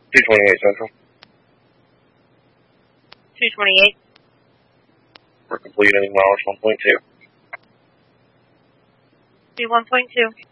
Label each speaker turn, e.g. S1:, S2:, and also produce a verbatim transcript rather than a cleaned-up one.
S1: two twenty-eight Central.
S2: two twenty-eight.
S1: We're completing mileage one point two.
S2: Do one point two.